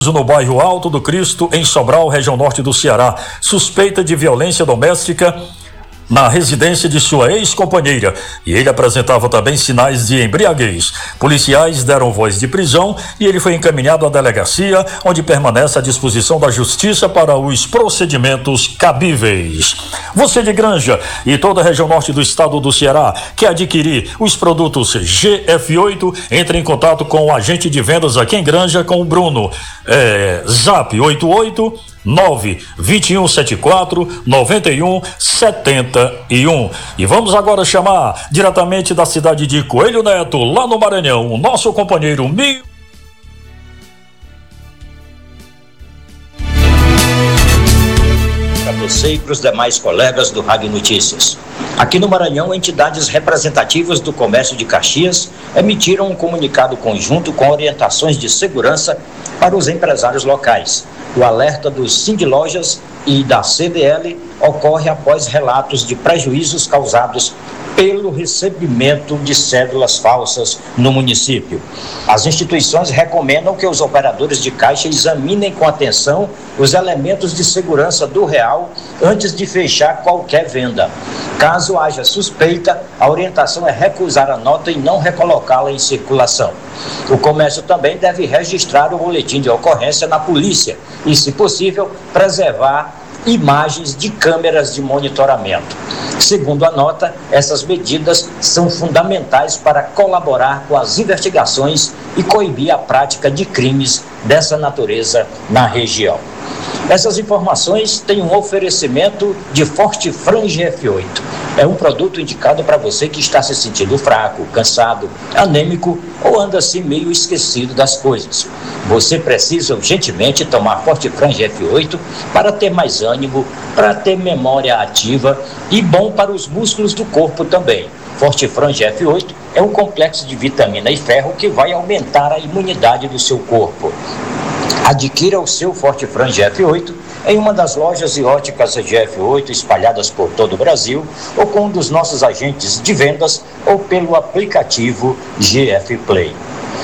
No bairro Alto do Cristo, em Sobral, região norte do Ceará, suspeita de violência doméstica na residência de sua ex-companheira, e ele apresentava também sinais de embriaguez. Policiais deram voz de prisão e ele foi encaminhado à delegacia, onde permanece à disposição da justiça para os procedimentos cabíveis. Você de Granja e toda a região norte do estado do Ceará quer adquirir os produtos GF8, entre em contato com o agente de vendas aqui em Granja, com o Bruno. Zap 889-2174-9171. E vamos agora chamar diretamente da cidade de Coelho Neto, lá no Maranhão, o nosso companheiro Mil. Para você e para os demais colegas do Rádio Notícias. Aqui no Maranhão, entidades representativas do comércio de Caxias emitiram um comunicado conjunto com orientações de segurança para os empresários locais. O alerta dos Sindlojas e da CDL ocorre após relatos de prejuízos causados pelo recebimento de cédulas falsas no município. As instituições recomendam que os operadores de caixa examinem com atenção os elementos de segurança do real antes de fechar qualquer venda. Caso haja suspeita, a orientação é recusar a nota e não recolocá-la em circulação. O comércio também deve registrar o boletim de ocorrência na polícia e, se possível, preservar imagens de câmeras de monitoramento. Segundo a nota, essas medidas são fundamentais para colaborar com as investigações e coibir a prática de crimes dessa natureza na região. Essas informações têm um oferecimento de Fortifran GF8. É um produto indicado para você que está se sentindo fraco, cansado, anêmico ou anda assim meio esquecido das coisas. Você precisa urgentemente tomar Fortifran GF8 para ter mais ânimo, para ter memória ativa e bom para os músculos do corpo também. Fortifran GF8 é um complexo de vitamina e ferro que vai aumentar a imunidade do seu corpo. Adquira o seu Fortifran GF8 em uma das lojas e óticas GF8 espalhadas por todo o Brasil, ou com um dos nossos agentes de vendas, ou pelo aplicativo GF Play.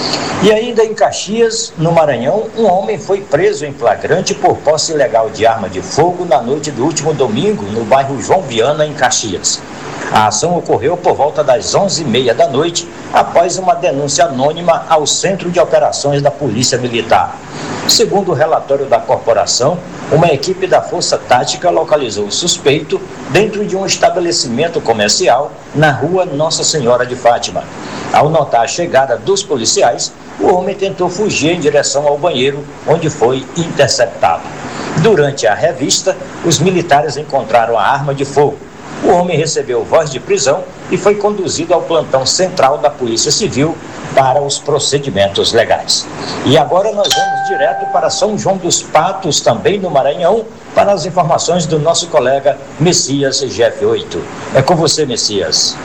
E ainda em Caxias, no Maranhão, um homem foi preso em flagrante por posse ilegal de arma de fogo na noite do último domingo, no bairro João Viana, em Caxias. A ação ocorreu por volta das 11h30 da noite, após uma denúncia anônima ao Centro de Operações da Polícia Militar. Segundo o relatório da corporação, uma equipe da Força Tática localizou o suspeito dentro de um estabelecimento comercial na rua Nossa Senhora de Fátima. Ao notar a chegada dos policiais, o homem tentou fugir em direção ao banheiro, onde foi interceptado. Durante a revista, os militares encontraram a arma de fogo. O homem recebeu voz de prisão e foi conduzido ao plantão central da Polícia Civil para os procedimentos legais. E agora nós vamos direto para São João dos Patos, também no Maranhão, para as informações do nosso colega Messias GF8. É com você, Messias.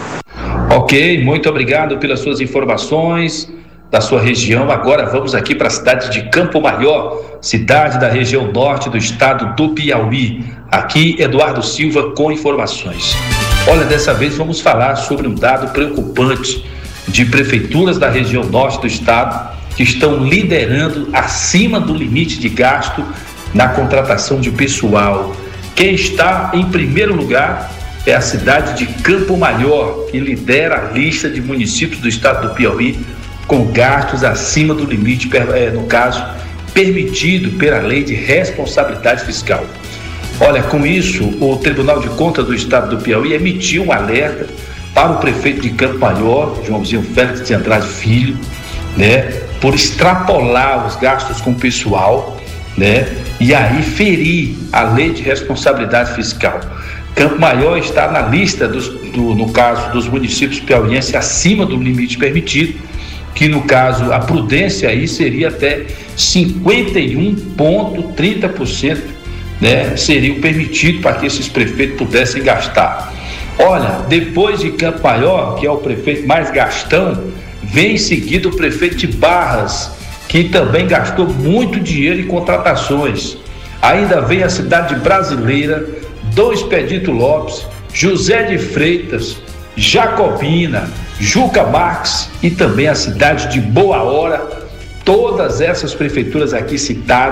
Ok, muito obrigado pelas suas informações da sua região. Agora vamos aqui para a cidade de Campo Maior, cidade da região norte do estado do Piauí. Aqui, Eduardo Silva com informações. Olha, dessa vez vamos falar sobre um dado preocupante de prefeituras da região norte do estado que estão liderando acima do limite de gasto na contratação de pessoal. Quem está em primeiro lugar é a cidade de Campo Maior, que lidera a lista de municípios do estado do Piauí com gastos acima do limite, no caso, permitido pela Lei de Responsabilidade Fiscal. Olha, com isso, o Tribunal de Contas do estado do Piauí emitiu um alerta para o prefeito de Campo Maior, Joãozinho Félix de Andrade Filho, por extrapolar os gastos com o pessoal, e aí ferir a Lei de Responsabilidade Fiscal. Campo Maior está na lista no caso dos municípios piauienses acima do limite permitido, que no caso a prudência aí seria até 51,30%, seria o permitido para que esses prefeitos pudessem gastar. Olha, depois de Campo Maior, que é o prefeito mais gastão, vem em seguida o prefeito de Barras, que também gastou muito dinheiro em contratações. Ainda vem a cidade Brasileira, do Expedito Lopes, José de Freitas, Jacobina, Juca Marques e também a cidade de Boa Hora, Todas essas prefeituras aqui citadas